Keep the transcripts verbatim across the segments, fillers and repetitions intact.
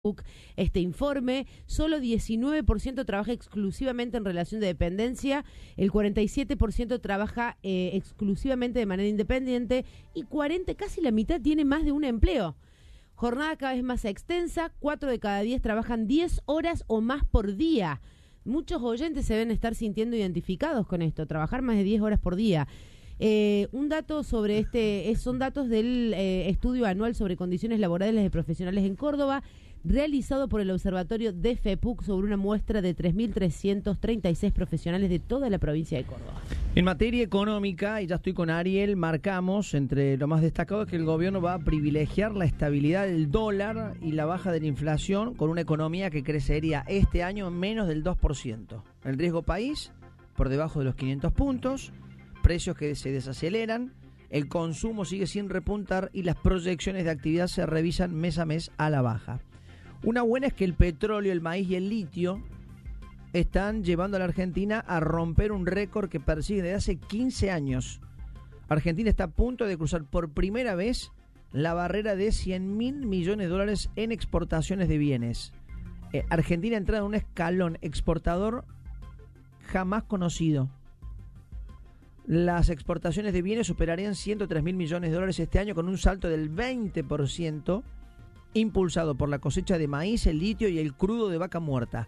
este informe. Solo diecinueve por ciento trabaja exclusivamente en relación de dependencia, el cuarenta y siete por ciento trabaja eh, exclusivamente de manera independiente y cuarenta, casi la mitad, tiene más de un empleo. Jornada cada vez más extensa, cuatro de cada diez trabajan diez horas o más por día. Muchos oyentes se deben estar sintiendo identificados con esto, trabajar más de diez horas por día. Eh, un dato sobre este, son datos del eh, estudio anual sobre condiciones laborales de profesionales en Córdoba, realizado por el Observatorio de FEPUC sobre una muestra de tres mil trescientos treinta y seis profesionales de toda la provincia de Córdoba. En materia económica, y ya estoy con Ariel, marcamos entre lo más destacado que el gobierno va a privilegiar la estabilidad del dólar y la baja de la inflación con una economía que crecería este año en menos del dos por ciento. El riesgo país por debajo de los quinientos puntos, precios que se desaceleran, el consumo sigue sin repuntar y las proyecciones de actividad se revisan mes a mes a la baja. Una buena es que el petróleo, el maíz y el litio están llevando a la Argentina a romper un récord que persigue desde hace quince años. Argentina está a punto de cruzar por primera vez la barrera de cien mil millones de dólares en exportaciones de bienes. Eh, Argentina entra en un escalón exportador jamás conocido. Las exportaciones de bienes superarían ciento tres mil millones de dólares este año con un salto del veinte por ciento, impulsado por la cosecha de maíz, el litio y el crudo de vaca muerta.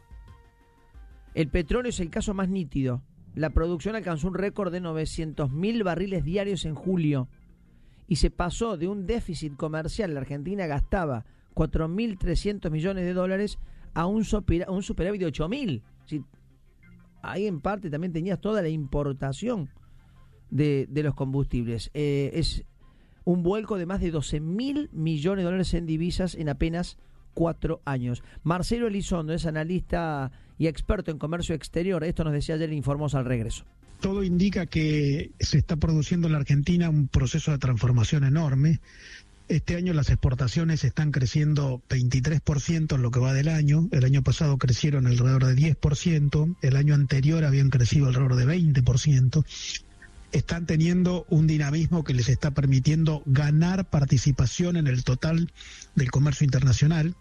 El petróleo es el caso más nítido. La producción alcanzó un récord de novecientos mil barriles diarios en julio y se pasó de un déficit comercial. La Argentina gastaba cuatro mil trescientos millones de dólares a un, super, a un superávit de ocho mil. Sí, ahí en parte también tenías toda la importación de, de los combustibles. Eh, es un vuelco de más de doce mil millones de dólares en divisas en apenas cuatro años. Marcelo Elizondo es analista y experto en comercio exterior. Esto nos decía ayer y informó al regreso. Todo indica que se está produciendo en la Argentina un proceso de transformación enorme. Este año las exportaciones están creciendo veintitrés por ciento en lo que va del año. El año pasado crecieron alrededor de diez por ciento. El año anterior habían crecido alrededor de veinte por ciento. Están teniendo un dinamismo que les está permitiendo ganar participación en el total del comercio internacional.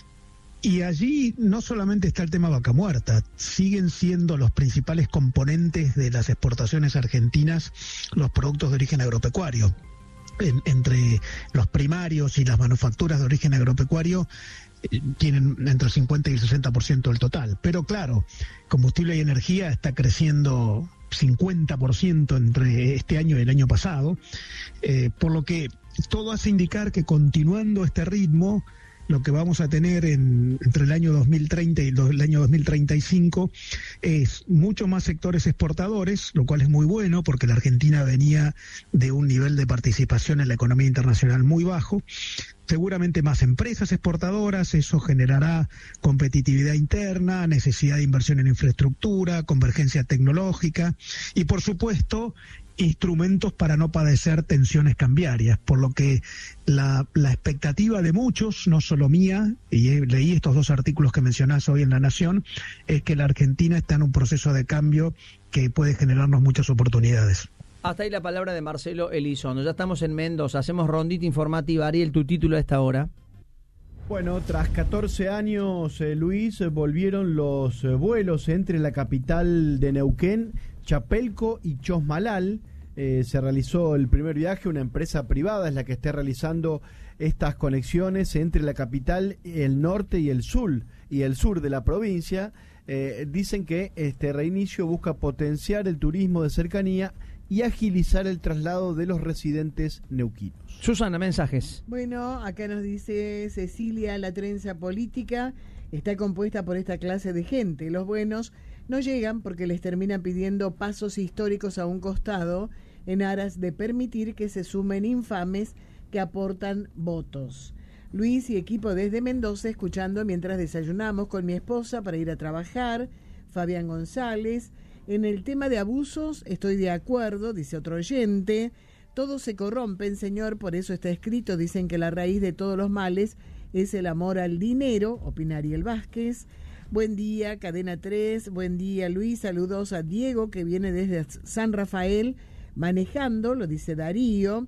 Y allí no solamente está el tema vaca muerta, siguen siendo los principales componentes de las exportaciones argentinas los productos de origen agropecuario. En, entre los primarios y las manufacturas de origen agropecuario eh, tienen entre el cincuenta y el sesenta por ciento del total. Pero claro, combustible y energía está creciendo cincuenta por ciento entre este año y el año pasado, eh, por lo que todo hace indicar que continuando este ritmo, lo que vamos a tener en, entre el año dos mil treinta y el año dos mil treinta y cinco es mucho más sectores exportadores, lo cual es muy bueno porque la Argentina venía de un nivel de participación en la economía internacional muy bajo. Seguramente más empresas exportadoras, eso generará competitividad interna, necesidad de inversión en infraestructura, convergencia tecnológica y, por supuesto, instrumentos para no padecer tensiones cambiarias, por lo que la, la expectativa de muchos, no solo mía, y he, leí estos dos artículos que mencionás hoy en La Nación, es que la Argentina está en un proceso de cambio que puede generarnos muchas oportunidades. Hasta ahí la palabra de Marcelo Elizondo. Ya estamos en Mendoza, hacemos rondita informativa. Ariel, tu título a esta hora. Bueno, tras catorce años, eh, Luis, volvieron los eh, vuelos entre la capital de Neuquén, Chapelco y Chosmalal. Eh, se realizó el primer viaje, una empresa privada es la que está realizando estas conexiones entre la capital, el norte y el sur, y el sur de la provincia. Eh, dicen que este reinicio busca potenciar el turismo de cercanía y agilizar el traslado de los residentes neuquinos. Susana, mensajes. Bueno, acá nos dice Cecilia, la trenza política está compuesta por esta clase de gente. Los buenos no llegan porque les terminan pidiendo pasos históricos a un costado en aras de permitir que se sumen infames que aportan votos. Luis y equipo desde Mendoza, escuchando mientras desayunamos con mi esposa para ir a trabajar. Fabián González. En el tema de abusos estoy de acuerdo, dice otro oyente. Todos se corrompen, señor, por eso está escrito. Dicen que la raíz de todos los males es el amor al dinero, opina Ariel Vázquez. Buen día, Cadena tres. Buen día, Luis. Saludos a Diego, que viene desde San Rafael manejando, lo dice Darío.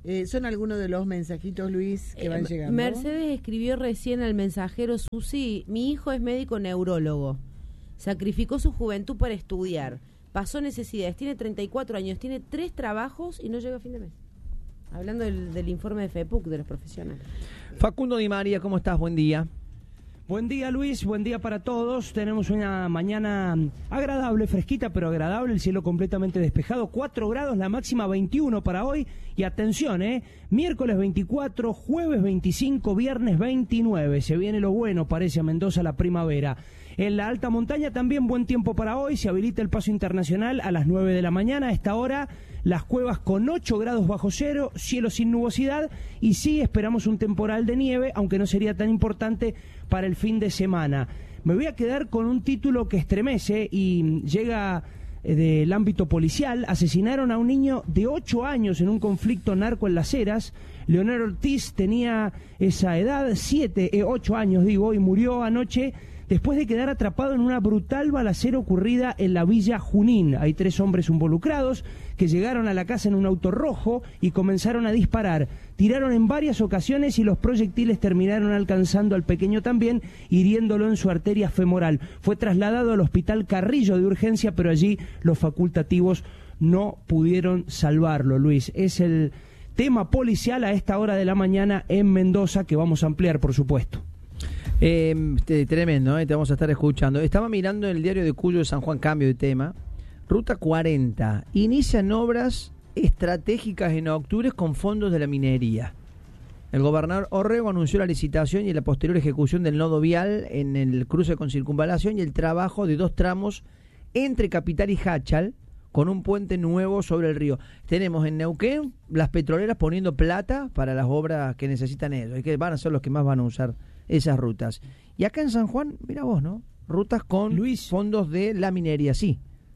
Eh, son algunos de los mensajitos, Luis, que van eh, llegando. Mercedes escribió recién al mensajero: Susi, mi hijo es médico neurólogo. Sacrificó su juventud para estudiar. Pasó necesidades. Tiene treinta y cuatro años. Tiene tres trabajos y no llega a fin de mes. Hablando del, del informe de FEPUC de los profesionales. Facundo Di María, ¿cómo estás? Buen día. Buen día, Luis, buen día para todos. Tenemos una mañana agradable, fresquita pero agradable, el cielo completamente despejado, cuatro grados, la máxima veintiuno para hoy. Y atención, eh, miércoles veinticuatro, jueves veinticinco, viernes veintinueve. Se viene lo bueno, parece a Mendoza la primavera. En la alta montaña también buen tiempo para hoy, se habilita el paso internacional a las nueve de la mañana. A esta hora las cuevas con ocho grados bajo cero, cielo sin nubosidad, y sí esperamos un temporal de nieve, aunque no sería tan importante para el fin de semana. Me voy a quedar con un título que estremece y llega del ámbito policial. Asesinaron a un niño de ocho años en un conflicto narco en Las Heras. Leonel Ortiz tenía esa edad, siete, eh, ocho años digo, y murió anoche después de quedar atrapado en una brutal balacera ocurrida en la Villa Junín. Hay tres hombres involucrados que llegaron a la casa en un auto rojo y comenzaron a disparar. Tiraron en varias ocasiones y los proyectiles terminaron alcanzando al pequeño también, hiriéndolo en su arteria femoral. Fue trasladado al Hospital Carrillo de urgencia, pero allí los facultativos no pudieron salvarlo, Luis. Es el tema policial a esta hora de la mañana en Mendoza, que vamos a ampliar, por supuesto. Eh, tremendo, eh, te vamos a estar escuchando. Estaba mirando en el diario de Cuyo de San Juan, cambio de tema. Ruta cuarenta. Inician obras estratégicas en octubre con fondos de la minería. El gobernador Orrego anunció la licitación y la posterior ejecución del nodo vial en el cruce con circunvalación y el trabajo de dos tramos entre Capital y Háchal con un puente nuevo sobre el río. Tenemos en Neuquén las petroleras poniendo plata para las obras que necesitan ellos, y que van a ser los que más van a usar esas rutas. Y acá en San Juan, mira vos, ¿no? Rutas con Luis, fondos de la minería, sí.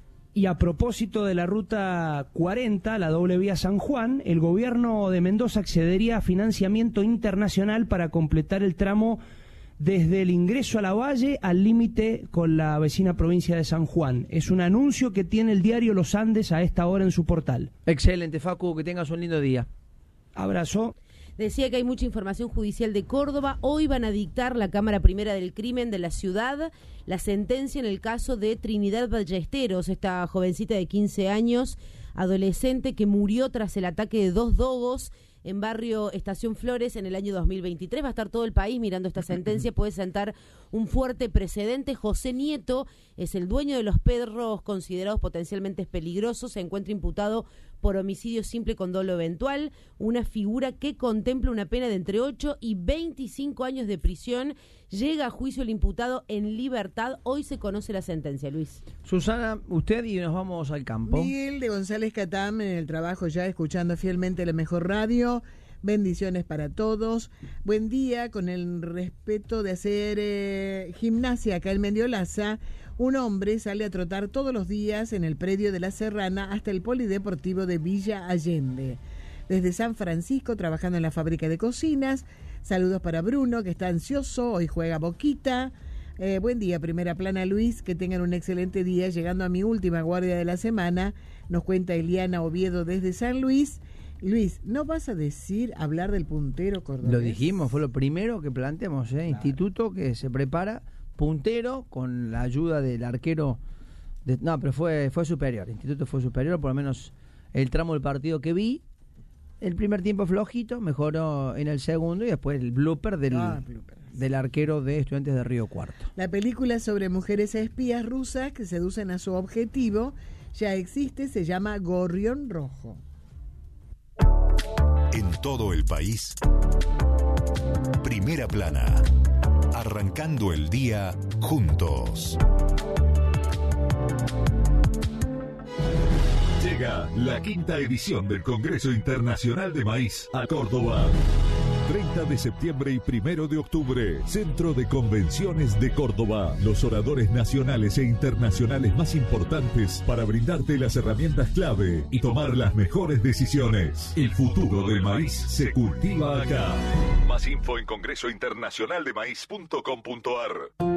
Y a propósito de la ruta cuarenta, la doble vía San Juan, el gobierno de Mendoza accedería a financiamiento internacional para completar el tramo desde el ingreso a la Valle al límite con la vecina provincia de San Juan. Es un anuncio que tiene el diario Los Andes a esta hora en su portal. Excelente, Facu, que tengas un lindo día. Abrazo. Decía que hay mucha información judicial de Córdoba. Hoy van a dictar la Cámara Primera del Crimen de la ciudad la sentencia en el caso de Trinidad Ballesteros, esta jovencita de quince años, adolescente que murió tras el ataque de dos dogos en barrio Estación Flores en el año dos mil veintitrés. Va a estar todo el país mirando esta sentencia, puede sentar un fuerte precedente. José Nieto es el dueño de los perros considerados potencialmente peligrosos, se encuentra imputado por homicidio simple con dolo eventual, una figura que contempla una pena de entre ocho y veinticinco años de prisión. Llega a juicio el imputado en libertad. Hoy se conoce la sentencia, Luis. Susana, usted, y nos vamos al campo. Miguel de González Catam en el trabajo ya, escuchando fielmente la mejor radio. Bendiciones para todos. Buen día, con el respeto de hacer eh, gimnasia acá en Mendiolaza. Un hombre sale a trotar todos los días en el predio de La Serrana hasta el polideportivo de Villa Allende. Desde San Francisco, trabajando en la fábrica de cocinas. Saludos para Bruno, que está ansioso, hoy juega Boquita. Eh, buen día, Primera Plana, Luis, que tengan un excelente día. Llegando a mi última guardia de la semana, nos cuenta Eliana Oviedo desde San Luis. Luis, ¿no vas a decir, hablar del puntero cordobés? Lo dijimos, fue lo primero que planteamos, ¿eh? Claro. Instituto que se prepara, puntero, con la ayuda del arquero. De, no, pero fue, fue superior, el Instituto fue superior, por lo menos el tramo del partido que vi. El primer tiempo flojito, mejoró en el segundo y después el blooper del, ah, blooper. del arquero de Estudiantes de Río Cuarto. La película sobre mujeres espías rusas que seducen a su objetivo ya existe, se llama Gorrión Rojo. En todo el país, Primera Plana, arrancando el día juntos. Llega la quinta edición del Congreso Internacional de Maíz a Córdoba. treinta de septiembre y primero de octubre, Centro de Convenciones de Córdoba. Los oradores nacionales e internacionales más importantes para brindarte las herramientas clave y tomar las mejores decisiones. El futuro del maíz se cultiva acá. Más info en congreso internacional de maíz punto com punto a r.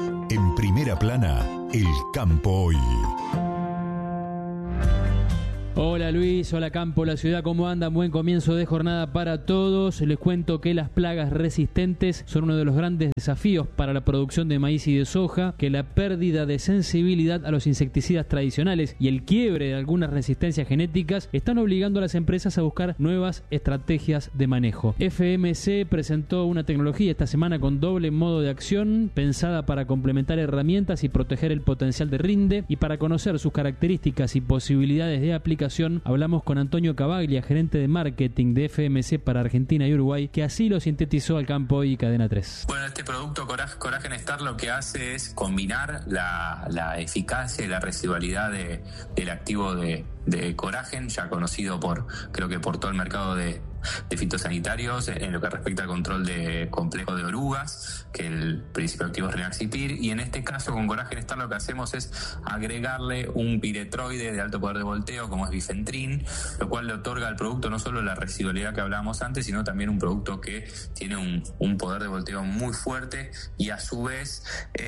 Primera Plana, el campo hoy. Hola Luis, hola Campo, la ciudad, ¿cómo andan? Buen comienzo de jornada para todos. Les cuento que las plagas resistentes son uno de los grandes desafíos para la producción de maíz y de soja, que la pérdida de sensibilidad a los insecticidas tradicionales y el quiebre de algunas resistencias genéticas están obligando a las empresas a buscar nuevas estrategias de manejo. F M C presentó una tecnología esta semana con doble modo de acción, pensada para complementar herramientas y proteger el potencial de rinde, y para conocer sus características y posibilidades de aplicación hablamos con Antonio Cavaglia, gerente de marketing de F M C para Argentina y Uruguay, que así lo sintetizó al Campo y Cadena tres. Bueno, este producto Coragen, Coragen Star lo que hace es combinar la, la eficacia y la residualidad de, del activo de, de Coragen, ya conocido por, creo que por todo el mercado de, de fitosanitarios en lo que respecta al control de complejo de orugas, que el principio activo es Rynaxypyr, y en este caso con Coragen Star lo que hacemos es agregarle un piretroide de alto poder de volteo como es bifentrin, lo cual le otorga al producto no solo la residualidad que hablábamos antes, sino también un producto que tiene un, un poder de volteo muy fuerte y a su vez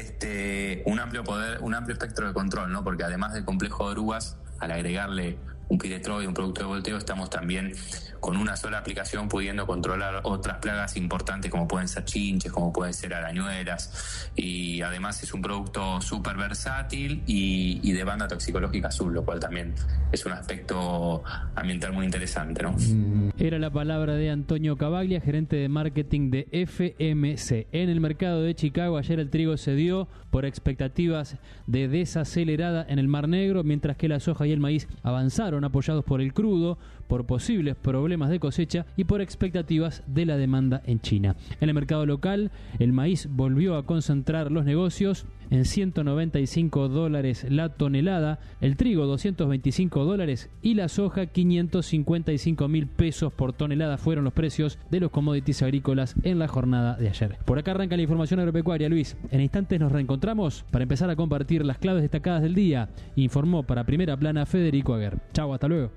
este un amplio poder, un amplio espectro de control, ¿no? Porque además del complejo de orugas, al agregarle un piretroide, un producto de volteo, estamos también con una sola aplicación pudiendo controlar otras plagas importantes como pueden ser chinches, como pueden ser arañuelas, y además es un producto súper versátil y, y de banda toxicológica azul, lo cual también es un aspecto ambiental muy interesante, ¿no? Era la palabra de Antonio Cavaglia, gerente de marketing de F M C. En el mercado de Chicago ayer el trigo se dio por expectativas de desacelerada en el Mar Negro, mientras que la soja y el maíz avanzaron apoyados por el crudo, por posibles problemas de cosecha y por expectativas de la demanda en China. En el mercado local, el maíz volvió a concentrar los negocios en ciento noventa y cinco dólares la tonelada, el trigo doscientos veinticinco dólares y la soja quinientos cincuenta y cinco mil pesos por tonelada fueron los precios de los commodities agrícolas en la jornada de ayer. Por acá arranca la información agropecuaria, Luis. En instantes nos reencontramos para empezar a compartir las claves destacadas del día, informó para Primera Plana Federico Aguer. Chau, hasta luego.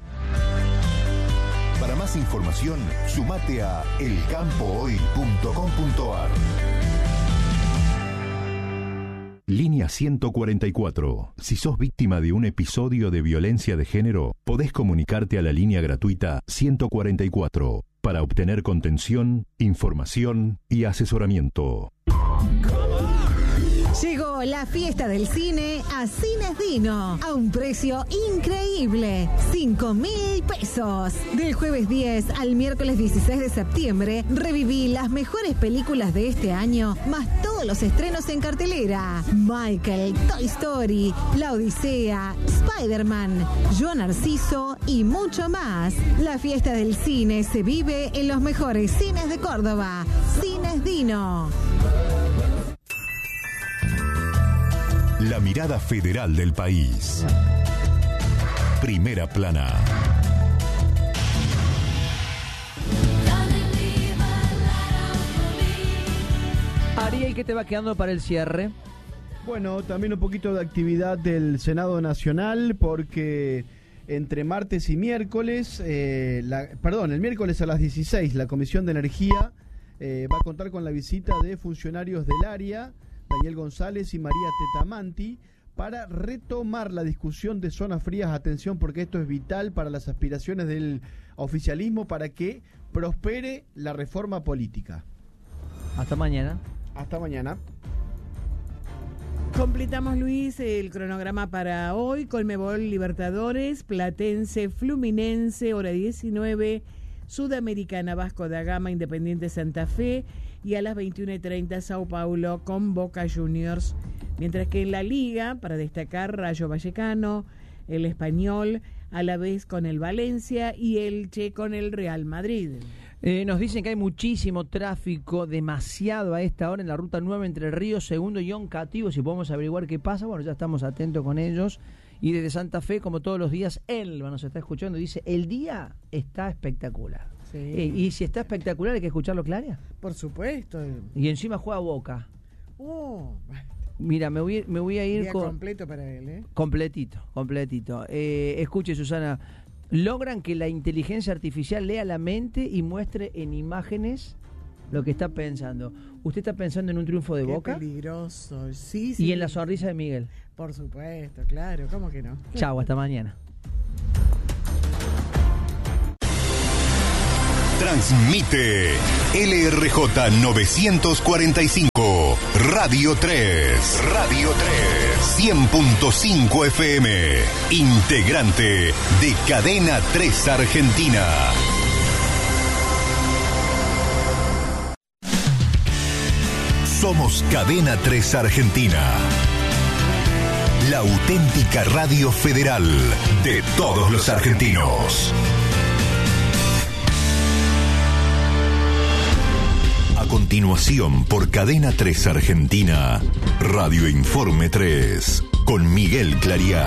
Para más información, sumate a el campo hoy punto com punto a r. Línea ciento cuarenta y cuatro. Si sos víctima de un episodio de violencia de género, podés comunicarte a la línea gratuita ciento cuarenta y cuatro para obtener contención, información y asesoramiento. Llegó la fiesta del cine a Cines Dino a un precio increíble, cinco mil pesos. Del jueves diez al miércoles dieciséis de septiembre, reviví las mejores películas de este año, más todos los estrenos en cartelera. Michael, Toy Story, La Odisea, Spider-Man, Yo Narciso y mucho más. La fiesta del cine se vive en los mejores cines de Córdoba. Cines Dino. La mirada federal del país. Primera Plana. Ariel, ¿qué te va quedando para el cierre? Bueno, también un poquito de actividad del Senado Nacional, porque entre martes y miércoles, eh, la, perdón, el miércoles a las dieciséis, la Comisión de Energía eh, va a contar con la visita de funcionarios del área, Daniel González y María Tetamanti, para retomar la discusión de zonas frías. Atención, porque esto es vital para las aspiraciones del oficialismo para que prospere la reforma política. Hasta mañana. Hasta mañana. Completamos, Luis, el cronograma para hoy. Conmebol Libertadores, Platense, Fluminense, hora diecinueve, Sudamericana, Vasco da Gama, Independiente Santa Fe, y a las veintiuna y treinta Sao Paulo con Boca Juniors. Mientras que en la Liga, para destacar, Rayo Vallecano, el Español, a la vez con el Valencia y el Che con el Real Madrid. Eh, nos dicen que hay muchísimo tráfico, demasiado a esta hora en la ruta nueve entre Río Segundo y Oncativo. Si podemos averiguar qué pasa, bueno, ya estamos atentos con ellos. Y desde Santa Fe, como todos los días, Elba nos está escuchando, dice, el día está espectacular. Sí. Eh, y si está espectacular, hay que escucharlo, Claria. Por supuesto. Y encima juega Boca. Oh. Mira, me voy, me voy a ir Día con... completo para él, ¿eh? Completito, completito. Eh, escuche, Susana, logran que la inteligencia artificial lea la mente y muestre en imágenes lo que está pensando. ¿Usted está pensando en un triunfo de Qué Boca? Peligroso, sí, sí. Y en la sonrisa de Miguel. Por supuesto, claro, ¿cómo que no? Chau, hasta mañana. Transmite L R J novecientos cuarenta y cinco, Radio tres. Radio tres. cien punto cinco F M. Integrante de Cadena tres Argentina. Somos Cadena tres Argentina. La auténtica radio federal de todos los argentinos. A continuación, por Cadena tres Argentina, Radio Informe tres, con Miguel Clariá.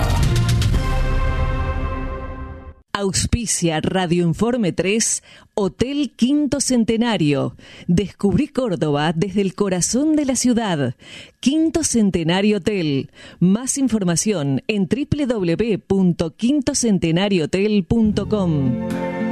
Auspicia Radio Informe tres, Hotel Quinto Centenario. Descubrí Córdoba desde el corazón de la ciudad. Quinto Centenario Hotel. Más información en doble u doble u doble u punto quinto centenario hotel punto com.